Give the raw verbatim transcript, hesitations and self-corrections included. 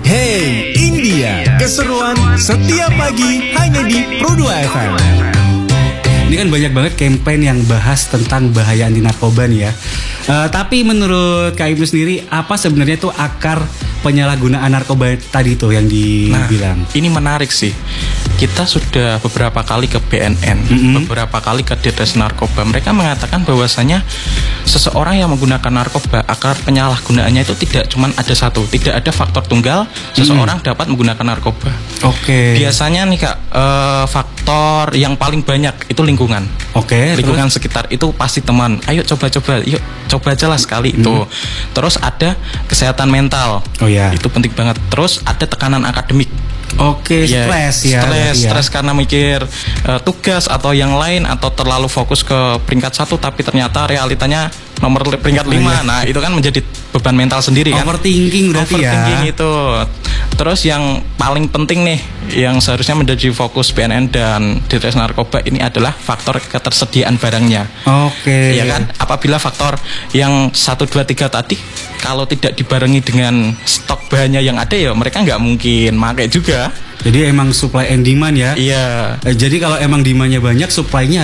Hey India, keseruan setiap pagi hanya di Pro dua F M. Ini kan banyak banget campaign yang bahas tentang bahaya anti narkoba nih ya. Uh, tapi menurut Kak Ibnu sendiri, apa sebenarnya tuh akar penyalahgunaan narkoba tadi tuh yang dibilang? Nah, ini menarik sih. Kita sudah beberapa kali ke B N N, mm-hmm. beberapa kali ke Ditres Narkoba. Mereka mengatakan bahwasanya seseorang yang menggunakan narkoba, akar penyalahgunaannya itu tidak cuma ada satu, tidak ada faktor tunggal seseorang mm-hmm. dapat menggunakan narkoba. Oke. Okay. Biasanya nih Kak, uh, faktor yang paling banyak itu lingkungan. Oke. Okay, lingkungan terus? Sekitar itu pasti teman. Ayo coba-coba, yuk coba aja lah sekali mm-hmm. itu. Terus ada kesehatan mental. Oh ya. Itu penting banget. Terus ada tekanan akademik. Oke, ya, stres ya. Stres, ya. stres karena mikir uh, tugas atau yang lain, atau terlalu fokus ke peringkat satu tapi ternyata realitanya nomor peringkat lima. Oh, iya. Nah, itu kan menjadi beban mental sendiri kan. Overthinking berarti ya. Overthinking itu. Terus yang paling penting nih, yang seharusnya menjadi fokus B N N dan Ditres Narkoba ini adalah faktor ketersediaan barangnya. Oke. Ya kan, apabila faktor yang satu, dua, tiga tadi kalau tidak dibarengi dengan stok bahannya yang ada, ya mereka nggak mungkin pakai juga. Jadi emang supply and demand ya. Iya. Jadi kalau emang demandnya banyak, supply-nya